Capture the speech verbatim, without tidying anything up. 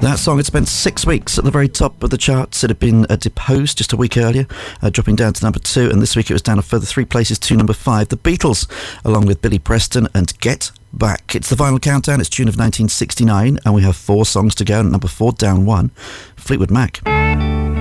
That song had spent six weeks at the very top of the charts. It had been uh, deposed just a week earlier, uh, dropping down to number two, and this week it was down a further three places to number five. The Beatles, along with Billy Preston and Get Back. It's the final countdown. It's June of nineteen sixty-nine, and we have four songs to go. And number four, down one, Fleetwood Mac.